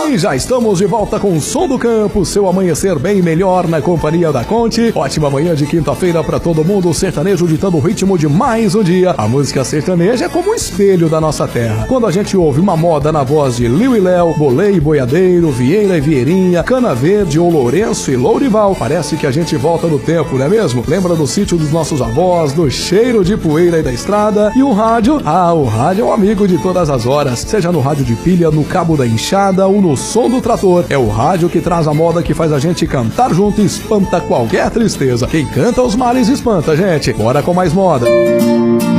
E já estamos de volta com o Som do Campo, seu amanhecer bem melhor na companhia da Conte. Ótima manhã de quinta-feira pra todo mundo, o sertanejo ditando o ritmo de mais um dia. A música sertaneja é como um espelho da nossa terra. Quando a gente ouve uma moda na voz de Liu e Léo, Bolê e Boiadeiro, Vieira e Vieirinha, Cana Verde ou Lourenço e Lourival, parece que a gente volta no tempo, não é mesmo? Lembra do sítio dos nossos avós, do cheiro de poeira e da estrada? E o rádio? Ah, o rádio é um amigo de todas as horas, seja no rádio de pilha, no cabo da enxada ou no som do trator. É o rádio que traz a moda que faz a gente cantar junto e espanta qualquer tristeza. Quem canta os males espanta, gente. Bora com mais moda.